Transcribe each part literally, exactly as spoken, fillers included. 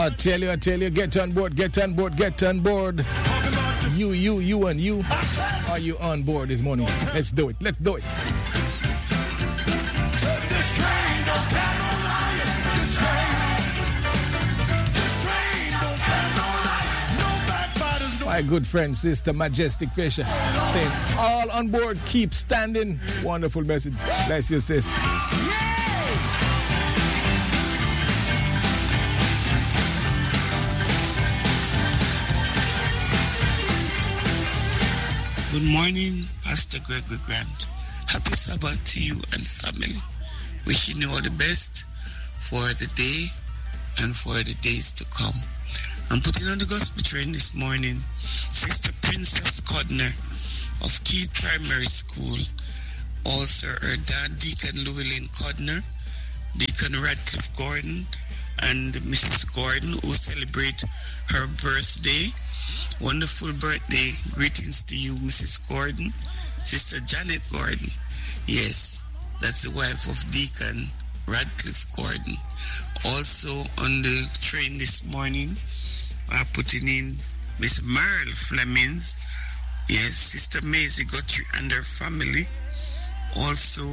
I tell you, I tell you, get on board, get on board, get on board. You, you, you, and you. Are you on board this morning? Let's do it. Let's do it. My good friend, Sister Majestic Fisher, saying, all on board, keep standing. Wonderful message. Bless you, sis. Good morning, Pastor Gregory Grant. Happy Sabbath to you and family. Wishing you all the best for the day and for the days to come. I'm putting on the gospel train this morning Sister Princess Codner of Keith Primary School. Also her dad, Deacon Llewellyn Codner, Deacon Radcliffe Gordon, and Missus Gordon, who celebrate her birthday. Wonderful birthday. Greetings to you, Missus Gordon. Sister Janet Gordon. Yes, that's the wife of Deacon Radcliffe Gordon. Also on the train this morning, uh, putting in Miss Merle Flemings. Yes, Sister Maisie Guthrie and her family. Also,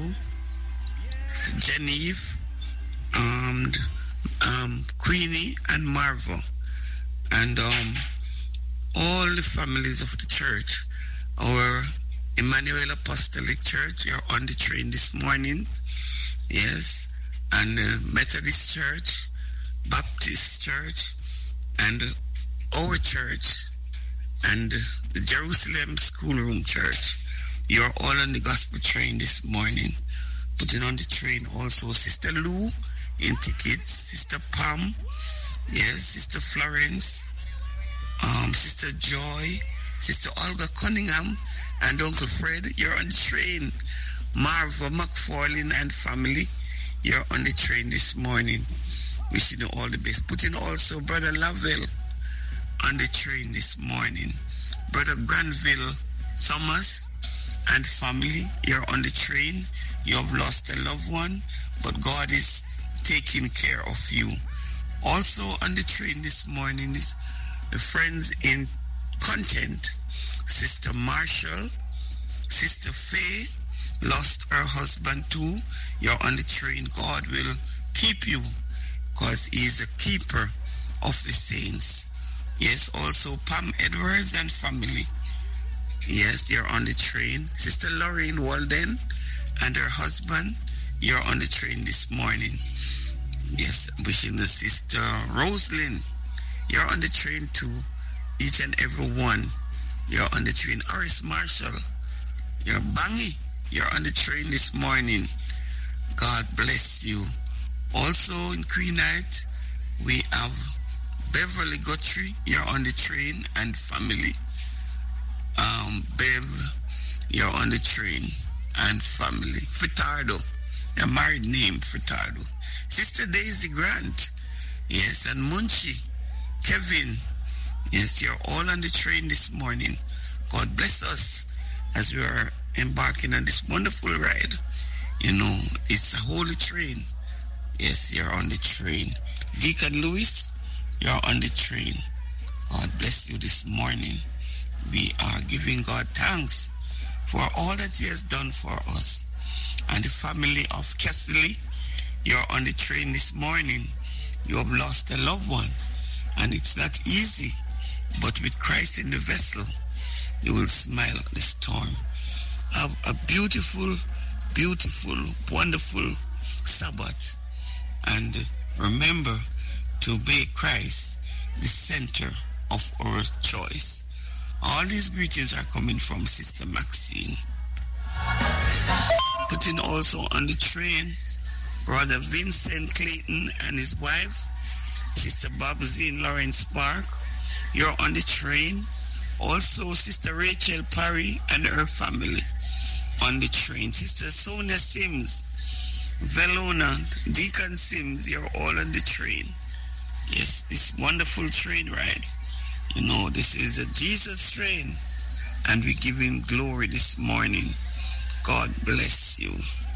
Genevieve, and um, Queenie and Marva. And um, all the families of the church. Our Emmanuel Apostolic Church, you're on the train this morning. Yes. And uh, Methodist Church, Baptist Church, and our church, and the Jerusalem Schoolroom Church. You're all on the gospel train this morning. Putting on the train also Sister Lou in tickets, Sister Pam, yes, Sister Florence, um, Sister Joy, Sister Olga Cunningham, and Uncle Fred. You're on the train. Marva McFarlane and family, you're on the train this morning. Wishing you all the best. Putting also Brother Lavelle on the train this morning. Brother Granville Thomas and family, you're on the train. You have lost a loved one, but God is taking care of you. Also on the train this morning is the friends in content. Sister Marshall, Sister Faye, lost her husband too. You're on the train. God will keep you because he is a keeper of the saints. Yes, also Pam Edwards and family. Yes, you're on the train. Sister Lorraine Walden and her husband, you're on the train this morning. Yes, wishing the Sister Roslyn, you're on the train too. Each and every one, you're on the train. Horace Marshall, you're Bangy, you're on the train this morning. God bless you. Also in Queenite, we have Beverly Guthrie, you're on the train, and family. Um, Bev, you're on the train, and family. Furtado, a married name, Furtado. Sister Daisy Grant, yes, and Munchie, Kevin, yes, you're all on the train this morning. God bless us as we are embarking on this wonderful ride. You know, it's a holy train. Yes, you're on the train. Deacon Lewis, you're on the train. God bless you this morning. We are giving God thanks for all that he has done for us. And the family of Kessley, you're on the train this morning. You have lost a loved one. And it's not easy. But with Christ in the vessel, you will smile at the storm. Have a beautiful, beautiful, wonderful Sabbath. And remember to make Christ the center of our choice. All these greetings are coming from Sister Maxine. Putting also on the train, Brother Vincent Clayton and his wife, Sister Babsine Lawrence Park. You're on the train. Also, Sister Rachel Parry and her family on the train. Sister Sonia Sims, Velona, Deacon Sims, you're all on the train. Yes, this wonderful train ride. You know, this is a Jesus train, and we give him glory this morning. God bless you.